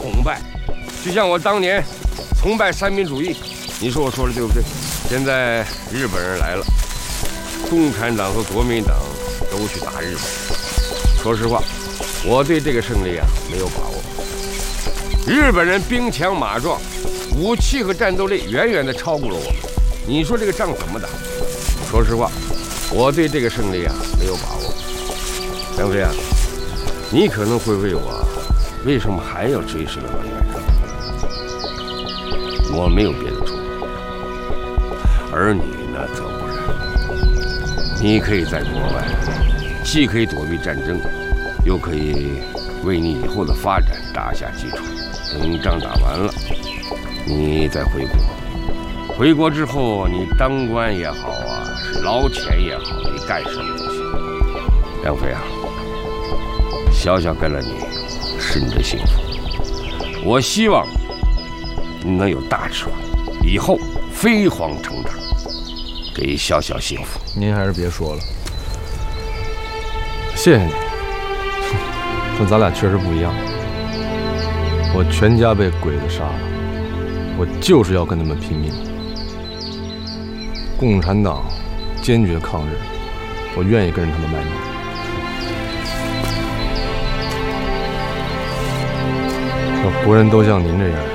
崇拜，就像我当年崇拜三民主义。你说我说的对不对？现在日本人来了，共产党和国民党都去打日本。说实话，我对这个胜利没有把握。日本人兵强马壮，武器和战斗力远远地超过了我们。你说这个仗怎么打？说实话，我对这个胜利没有把握。杨飞你可能会问我，为什么还要追随到老院上？我没有别的主意，而你呢，则不然。你可以在国外，既可以躲避战争，又可以为你以后的发展打下基础。等仗打完了，你再回国。回国之后，你当官也好是捞钱也好，你干什么都行。杨飞小小跟了你，是你的幸福。我希望你能有大智慧，以后飞黄腾达，给小小幸福。 您还是别说了，谢谢你。但咱俩确实不一样。我全家被鬼子杀了，我就是要跟他们拼命。共产党坚决抗日，我愿意跟着他们卖命。要国人都像您这样，